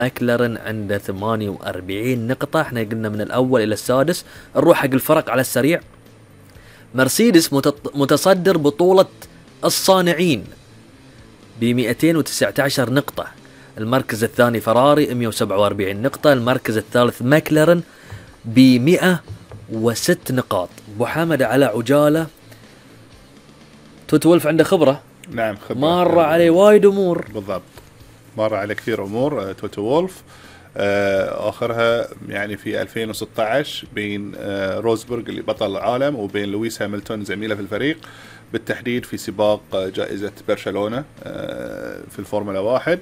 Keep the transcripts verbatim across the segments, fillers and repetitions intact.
ماكلارن عنده ثمانية وأربعين نقطة. احنا قلنا من الأول إلى السادس. نروح حق الفرق على السريع. مرسيدس متصدر بطولة الصانعين بمئتين وتسعة عشر نقطة. المركز الثاني فراري مئة وسبعة وأربعين نقطة. المركز الثالث ماكلارن بمئة وست نقاط. أبو حمد على عجالة. توتو وولف عنده خبرة. نعم خبرة. مر عليه وايد أمور. بالضبط مر عليه كثير أمور توتو وولف. آخرها يعني في ألفين وستة عشر بين روزبرغ اللي بطل العالم وبين لويس هاملتون زميله في الفريق بالتحديد في سباق جائزة برشلونة في الفورمولا واحد.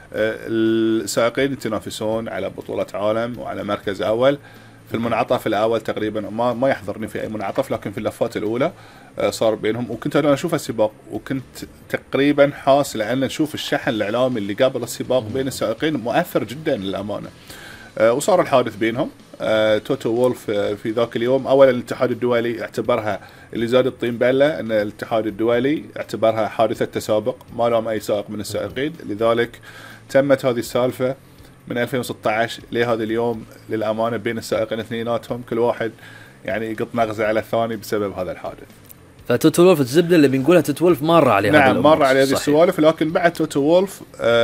السائقين يتنافسون على بطولة عالم وعلى مركز أول. في المنعطف الأول تقريبا ما ما يحضرني في أي منعطف لكن في اللفات الأولى صار بينهم وكنت أنا أشوف السباق وكنت تقريبا حاس لأن نشوف الشحن الإعلامي اللي قبل السباق بين السائقين مؤثر جدا للأمانة. وصار الحادث بينهم. توتو وولف في ذاك اليوم أولا الاتحاد الدولي اعتبرها اللي زاد الطين بلة أن الاتحاد الدولي اعتبرها حادثة تسابق ما لهم أي سائق من السائقين. لذلك تمت هذه السالفة من ألفين وستة عشر لهذا اليوم للأمانة بين السائقين اثنيناتهم كل واحد يعني يقط نغزة على الثاني بسبب هذا الحادث. فتوتو وولف الزبدة اللي بنقولها توتو وولف مر عليه. نعم مر عليه هذه السوالف. لكن بعد توتو وولف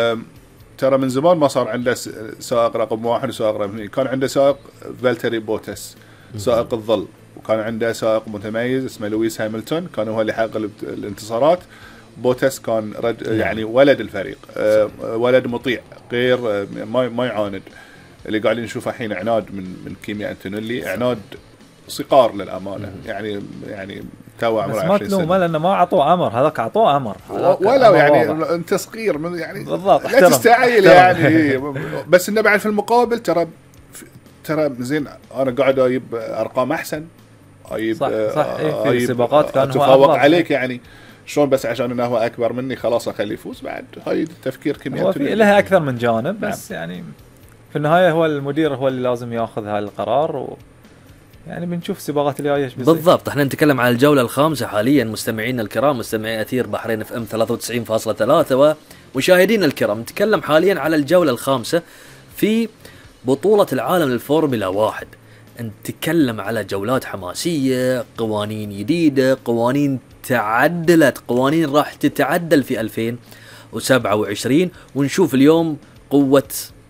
ترى من زمان ما صار عنده سائق رقم واحد وسائق رقم اثنين. كان عنده سائق فالتري بوتس سائق الظل وكان عنده سائق متميز اسمه لويس هاملتون كان هو اللي حقق الانتصارات. بوتس كان رد يعني ولد الفريق ولد مطيع غير ما ما يعاند. اللي قاعدين نشوفه الحين عناد من من كيميا أنتونيلي عناد صقار للأمانة. يعني يعني تو عمره عشرين سنة. بس ما تلومه لأنه ما عطوه عمر. هذاك عطوه عمر ولا يعني واضح. انت صغير من يعني بالضبط لا تستعجل يعني. بس انه بعد في المقابل ترى ترى زين انا قاعد اجيب ارقام احسن اجيب صح صح إيه في سباقات كان تفوق عليك يعني شلون بس عشان انه هو اكبر مني خلاص اخليه يفوز. بعد هاي التفكير كيميائي لها اكثر من جانب. بس نعم. يعني في النهايه هو المدير هو اللي لازم ياخذ هذا القرار و يعني بنشوف السباقات اللي جايه بالضبط. احنا نتكلم عن الجوله الخامسه حاليا مستمعينا الكرام مستمعي اثير بحرين اف ام ثلاثة وتسعين فاصلة ثلاثة ومشاهدينا الكرام. نتكلم حاليا على الجوله الخامسه في بطوله العالم للفورمولا واحد. نتكلم على جولات حماسيه قوانين جديده قوانين تعدلت قوانين راح تتعدل في ألفين وسبعة وعشرين. ونشوف اليوم قوه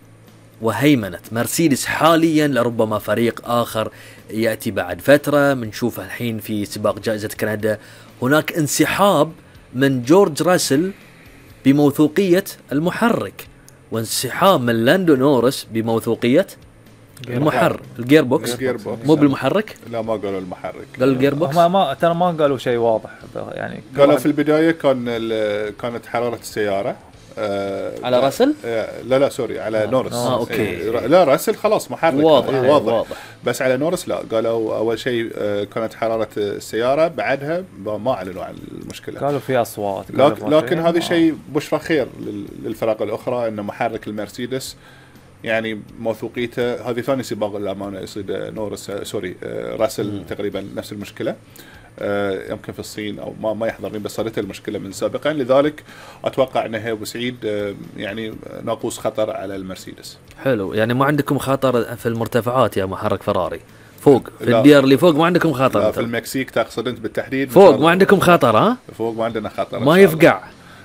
وهيمنة مرسيدس حاليا لربما فريق آخر يأتي بعد فترة. منشوفه الحين في سباق جائزة كندا هناك انسحاب من جورج راسل بموثوقية المحرك وانسحاب من لاندو نورس بموثوقية المحرك الجير بوكس مو بالمحرك. لا ما قالوا المحرك قال الجير بوكس. ما ما ترى ما قالوا شيء واضح يعني. قالوا في البداية كان كانت حرارة السيارة آه على راسل لا لا سوري على آه. نورس آه أوكي. لا راسل خلاص محرك واضح, واضح. واضح بس على نورس لا قالوا أول شيء كانت حرارة السيارة بعدها ما أعلنوا عن المشكلة. قالوا في أصوات لكن, لكن هذا شيء بشرى خير للفرق الأخرى إن محرك المرسيدس يعني موثوقيته هذه ثاني سباق الأمانة يصيد نورس سوري راسل م. تقريبا نفس المشكلة. آه يمكن في الصين او ما ما يحضرني بس صارت المشكله من سابقا. لذلك اتوقع انه ابو سعيد آه يعني ناقوس خطر على المرسيدس. حلو يعني ما عندكم خطر في المرتفعات يا محرك فراري فوق في الديار اللي فوق ما عندكم خطر. لا في المكسيك تقصد انت بالتحديد فوق ما عندكم خطر. ها فوق ما عندنا خطر ما يفقع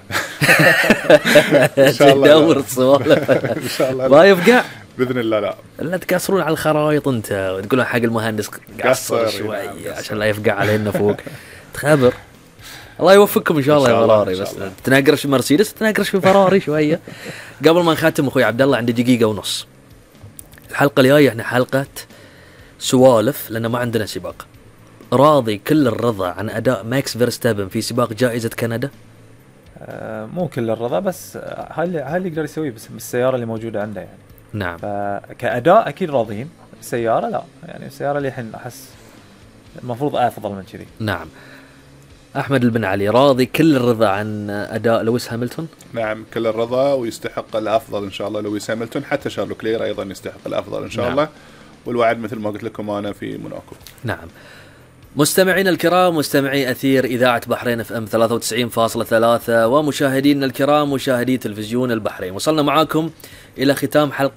ان شاء الله دور السوالف ان شاء الله ما يفقع باذن الله. لا لا تكسرون على الخرائط انت وتقولون حق المهندس قصر شوي عشان لا يفقع علينا فوق. تخبر الله يوفقكم ان شاء الله يا فراري. بس تناقرش مرسيدس تناقرش في فراري شويه. قبل ما نختم اخوي عبد الله عندي دقيقه ونص. الحلقه الجايه احنا حلقه سوالف لان ما عندنا سباق. راضي كل الرضا عن اداء ماكس فيرستابن في سباق جائزه كندا؟ آه مو كل الرضا بس هل هل يقدر يسويه بس بالسياره اللي موجوده عنده يعني. نعم. فكأداء أكيد راضين. السيارة لا يعني السيارة اللي الحين أحس المفروض أفضل من كذي. نعم. أحمد البن علي راضي كل الرضا عن أداء لويس هاملتون؟ نعم كل الرضا ويستحق الأفضل إن شاء الله لويس هاملتون. حتى شارلو كلير أيضا يستحق الأفضل إن شاء نعم. الله. والوعد مثل ما قلت لكم أنا في موناكو. نعم. مستمعين الكرام، مستمعي أثير إذاعة بحرين اف ام ثلاثة وتسعين فاصلة ثلاثة، ومشاهدين الكرام مشاهدي تلفزيون البحرين، وصلنا معاكم إلى ختام حلقة